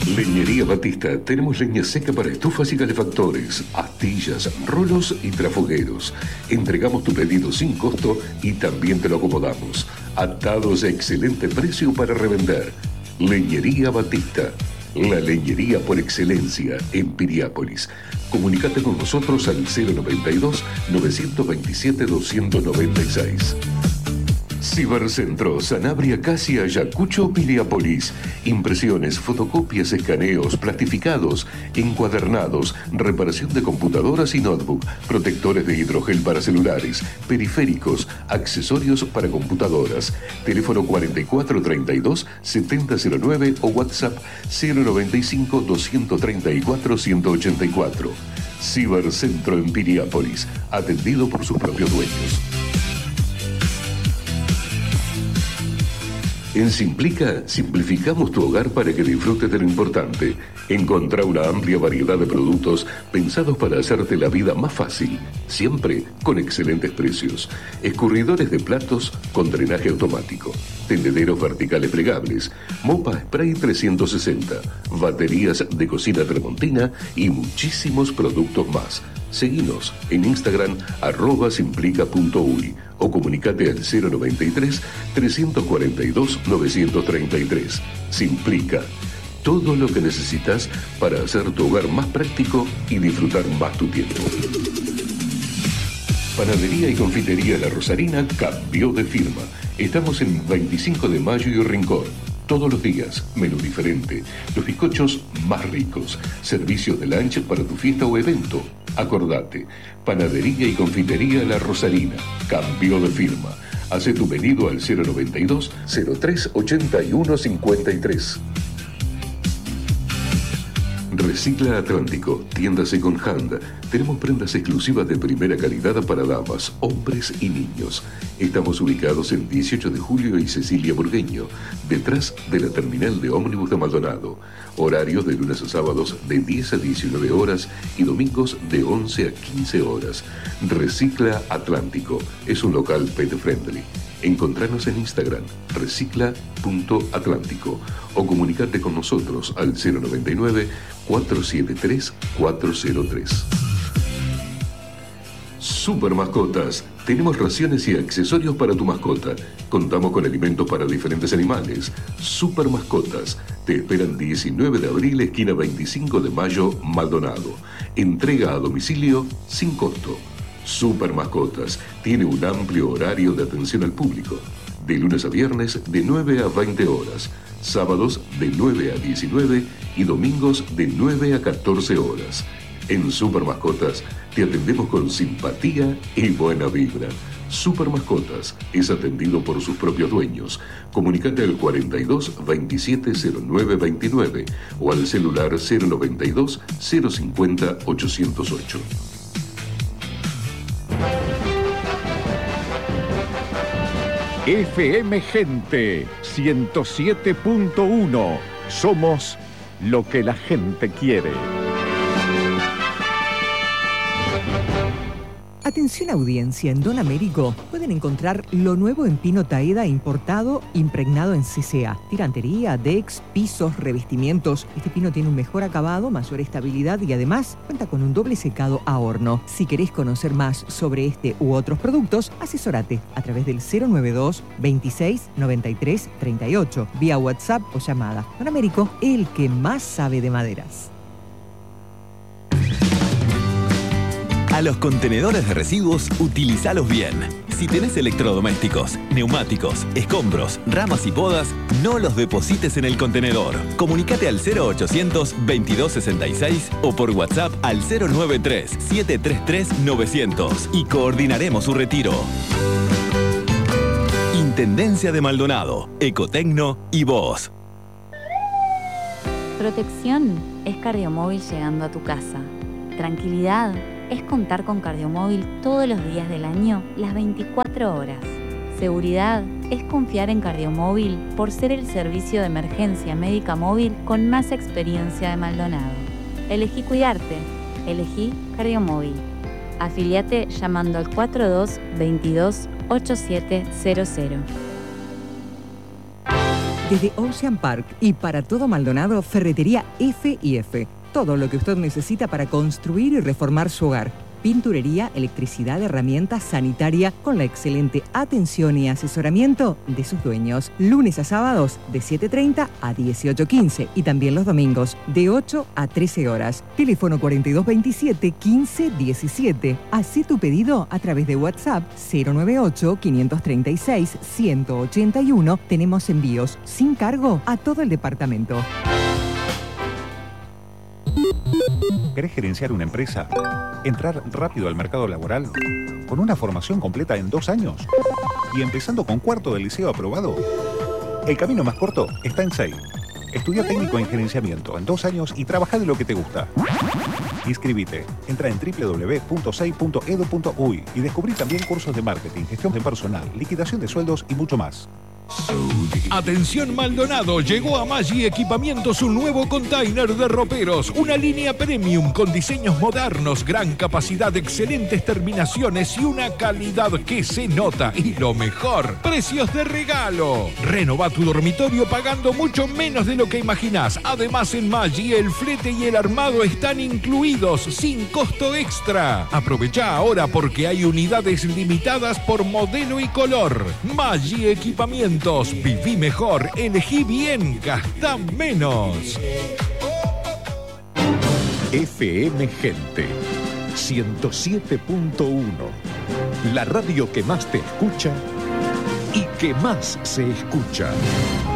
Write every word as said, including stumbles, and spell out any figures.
Leñería Batista. Tenemos leña seca para estufas y calefactores, astillas, rolos y trafogueros. Entregamos tu pedido sin costo y también te lo acomodamos. Atados a excelente precio para revender. Leñería Batista. La leñería por excelencia en Piriápolis. Comunicate con nosotros al cero noventa y dos, novecientos veintisiete, doscientos noventa y seis. Cibercentro, Sanabria, Casia, Ayacucho, Piriápolis. Impresiones, fotocopias, escaneos, plastificados, encuadernados, reparación de computadoras y notebook, protectores de hidrogel para celulares, periféricos, accesorios para computadoras. Teléfono cuarenta y cuatro treinta y dos, setenta cero nueve o WhatsApp cero noventa y cinco, doscientos treinta y cuatro, ciento ochenta y cuatro. Cibercentro en Piriápolis, atendido por sus propios dueños. En Simplica, simplificamos tu hogar para que disfrutes de lo importante. Encontrá una amplia variedad de productos pensados para hacerte la vida más fácil, siempre con excelentes precios. Escurridores de platos con drenaje automático, tendederos verticales plegables, mopa spray trescientos sesenta, baterías de cocina tremontina y muchísimos productos más. Seguinos en Instagram arroba simplica punto uy o comunicate al cero noventa y tres, trescientos cuarenta y dos, novecientos treinta y tres. Simplica. Todo lo que necesitas para hacer tu hogar más práctico y disfrutar más tu tiempo. Panadería y Confitería La Rosarina cambió de firma. Estamos en veinticinco de mayo y Rincón. Todos los días, menú diferente, los bizcochos más ricos, servicios de lunch para tu fiesta o evento. Acordate, Panadería y Confitería La Rosarina, cambió de firma. Hace tu pedido al cero noventa y dos, cero tres, ochenta y uno, cincuenta y tres. Recicla Atlántico, tienda second hand. Tenemos prendas exclusivas de primera calidad para damas, hombres y niños. Estamos ubicados en dieciocho de julio y Cecilia Burgueño, detrás de la terminal de ómnibus de Maldonado. Horarios de lunes a sábados de diez a diecinueve horas y domingos de once a quince horas. Recicla Atlántico, es un local pet friendly. Encontranos en Instagram, recicla punto atlántico o comunicate con nosotros al cero noventa y nueve, cuatrocientos setenta y tres, cuatrocientos tres. Super Mascotas. Tenemos raciones y accesorios para tu mascota. Contamos con alimentos para diferentes animales. Super Mascotas. Te esperan diecinueve de abril, esquina veinticinco de mayo, Maldonado. Entrega a domicilio sin costo. Super Mascotas tiene un amplio horario de atención al público. De lunes a viernes de nueve a veinte horas. Sábados de nueve a diecinueve y domingos de nueve a catorce horas. En Super Mascotas te atendemos con simpatía y buena vibra. Super Mascotas es atendido por sus propios dueños. Comunicate al cuarenta y dos, veintisiete, cero nueve veintinueve o al celular cero noventa y dos, cero cincuenta, ochocientos ocho. F M Gente ciento siete punto uno. Somos lo que la gente quiere. Atención audiencia, en Don Américo pueden encontrar lo nuevo en pino taeda importado, impregnado en C C A. Tirantería, decks, pisos, revestimientos. Este pino tiene un mejor acabado, mayor estabilidad y además cuenta con un doble secado a horno. Si querés conocer más sobre este u otros productos, asesórate a través del cero noventa y dos, veintiséis, noventa y tres, treinta y ocho, vía WhatsApp o llamada. Don Américo, el que más sabe de maderas. A los contenedores de residuos, utilizalos bien. Si tenés electrodomésticos, neumáticos, escombros, ramas y podas, no los deposites en el contenedor. Comunicate al cero ochocientos, veintidós sesenta y seis o por WhatsApp al cero noventa y tres, setecientos treinta y tres, novecientos y coordinaremos su retiro. Intendencia de Maldonado, Ecotecno y vos. Protección es Cardiomóvil llegando a tu casa. Tranquilidad es contar con Cardiomóvil todos los días del año, las veinticuatro horas. Seguridad es confiar en Cardiomóvil por ser el servicio de emergencia médica móvil con más experiencia de Maldonado. Elegí cuidarte. Elegí Cardiomóvil. Afiliate llamando al cuatro dos, veintidós, ochenta y siete cero cero. Desde Ocean Park y para todo Maldonado, Ferretería F y F. Todo lo que usted necesita para construir y reformar su hogar. Pinturería, electricidad, herramientas, sanitaria, con la excelente atención y asesoramiento de sus dueños. Lunes a sábados de siete treinta a dieciocho quince y también los domingos de ocho a trece horas. Teléfono cuarenta y dos veintisiete, quince diecisiete. Haz tu pedido a través de WhatsApp cero noventa y ocho, quinientos treinta y seis, ciento ochenta y uno. Tenemos envíos sin cargo a todo el departamento. ¿Querés gerenciar una empresa? ¿Entrar rápido al mercado laboral? ¿Con una formación completa en dos años? ¿Y empezando con cuarto del liceo aprobado? El camino más corto está en SEI. Estudia técnico en gerenciamiento en dos años y trabaja de lo que te gusta. Inscribite. Entra en doble u doble u doble u punto sei punto edu punto uy y descubrí también cursos de marketing, gestión de personal, liquidación de sueldos y mucho más. Atención Maldonado, llegó a Maggi Equipamientos un nuevo container de roperos, una línea premium con diseños modernos, gran capacidad, excelentes terminaciones y una calidad que se nota. Y lo mejor, precios de regalo. Renova tu dormitorio pagando mucho menos de lo que imaginás. Además en Maggi el flete y el armado están incluidos sin costo extra. Aprovecha ahora porque hay unidades limitadas por modelo y color. Maggi Equipamientos. Viví mejor, elegí bien, gastá menos. F M Gente ciento siete punto uno. La radio que más te escucha y que más se escucha.